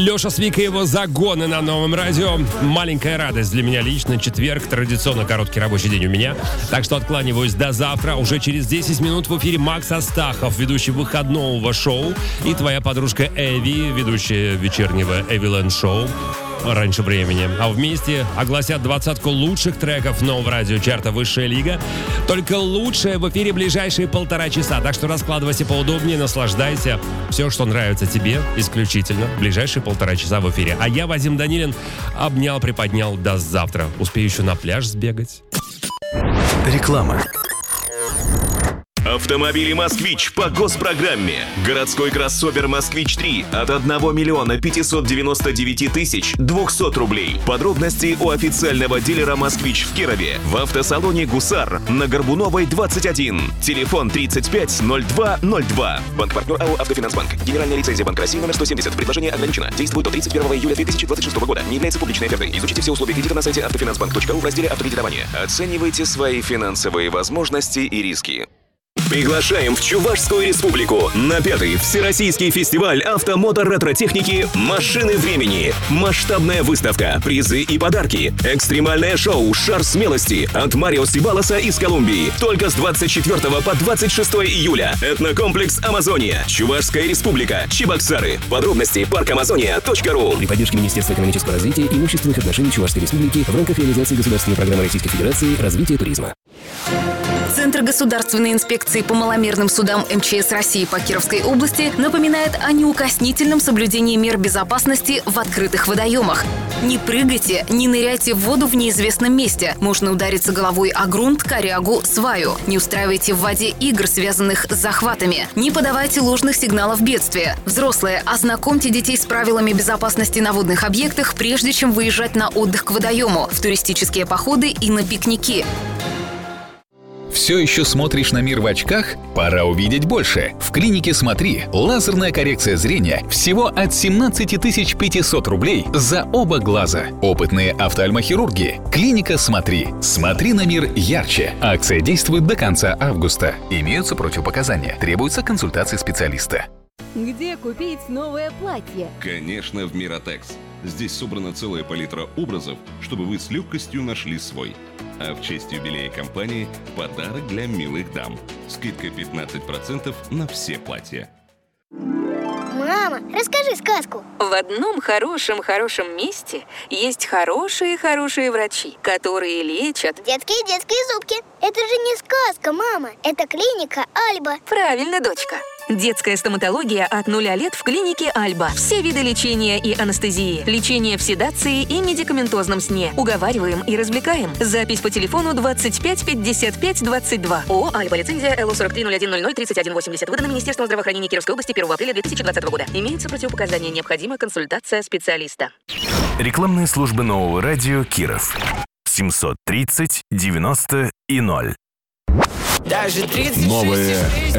Леша Свик и его загоны на Новом радио. Маленькая радость для меня лично. Четверг, традиционно короткий рабочий день у меня. Так что откланиваюсь до завтра. Уже через 10 минут в эфире Макс Астахов, ведущий выходного шоу. И твоя подружка Эви, ведущая вечернего Эвиленд шоу. Раньше времени. А вместе огласят 20-ку лучших треков нового радиочарта «Высшая лига». Только лучшее в эфире ближайшие 1,5 часа. Так что раскладывайся поудобнее, наслаждайся. Все, что нравится тебе, исключительно ближайшие 1,5 часа в эфире. А я, Вадим Данилин, обнял, приподнял. До завтра. Успею еще на пляж сбегать. Реклама. Автомобили «Москвич» по госпрограмме. Городской кроссовер «Москвич-3» от 1 миллиона 599 тысяч 200 рублей. Подробности у официального дилера «Москвич» в Кирове. В автосалоне «Гусар» на Горбуновой, 21. Телефон 350202. Банк-партнер АО «Автофинансбанк». Генеральная лицензия Банка России номер 170. Предложение ограничено. Действует до 31 июля 2026 года. Не является публичной офертой. Изучите все условия кредита на сайте автофинансбанк.ру в разделе «Автокредитование». Оценивайте свои финансовые возможности и риски. Приглашаем в Чувашскую республику на 5-й Всероссийский фестиваль автомото-ретро-техники «Машины времени». Масштабная выставка, призы и подарки. Экстремальное шоу «Шар смелости» от Марио Сибалоса из Колумбии. Только с 24 по 26 июля. Этнокомплекс «Амазония». Чувашская республика. Чебоксары. Подробности parkamazоnia.ru. При поддержке Министерства экономического развития и имущественных отношений Чувашской республики в рамках реализации государственной программы Российской Федерации развития туризма. Центр государственной инспекции по маломерным судам МЧС России по Кировской области напоминает о неукоснительном соблюдении мер безопасности в открытых водоемах. Не прыгайте, не ныряйте в воду в неизвестном месте. Можно удариться головой о грунт, корягу, сваю. Не устраивайте в воде игр, связанных с захватами. Не подавайте ложных сигналов бедствия. Взрослые, ознакомьте детей с правилами безопасности на водных объектах, прежде чем выезжать на отдых к водоему, в туристические походы и на пикники. Все еще смотришь на мир в очках? Пора увидеть больше. В клинике «Смотри» лазерная коррекция зрения всего от 17 500 рублей за оба глаза. Опытные офтальмохирурги. Клиника «Смотри». Смотри на мир ярче. Акция действует до конца августа. Имеются противопоказания. Требуется консультация специалиста. Где купить новое платье? Конечно, в Миротекс. Здесь собрана целая палитра образов, чтобы вы с легкостью нашли свой. А в честь юбилея компании подарок для милых дам. Скидка 15% на все платья. Мама, расскажи сказку. В одном хорошем месте есть хорошие врачи, которые лечат... Детские зубки. Это же не сказка, мама. Это клиника Альба. Правильно, дочка. Детская стоматология от 0 лет в клинике Альба. Все виды лечения и анестезии. Лечение в седации и медикаментозном сне. Уговариваем и развлекаем. Запись по телефону 25 55 22. ООО «Альба». Лицензия ЛО43-01-00-3180. Выдана Министерством здравоохранения Кировской области 1 апреля 2020 года. Имеются противопоказания. Необходима консультация специалиста. Рекламные службы нового радио Киров. 730 90 и 0. Новое